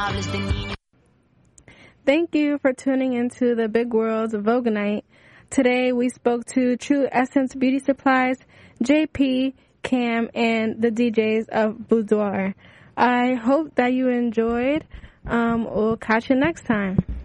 Thank you for tuning into the Big World's Vogue Night. Today we spoke to True Essence Beauty Supplies, JP, Cam, and the DJs of Boudoir. I hope that you enjoyed. We'll catch you next time.